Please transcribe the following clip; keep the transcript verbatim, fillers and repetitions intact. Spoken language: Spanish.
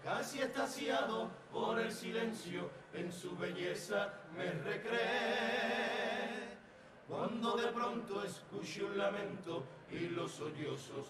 casi extasiado por el silencio, en su belleza me recreé. Cuando de pronto escuché un lamento y los sollozos